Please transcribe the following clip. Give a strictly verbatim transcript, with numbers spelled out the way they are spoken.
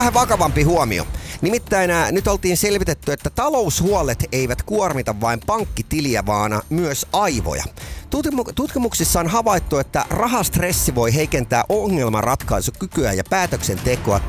Vähän vakavampi huomio. Nimittäin ää, nyt oltiin selvitetty, että taloushuolet eivät kuormita vain pankkitiliä, vaan myös aivoja. Tutkimuksissa on havaittu, että rahastressi voi heikentää ongelmanratkaisukykyä ja päätöksentekoa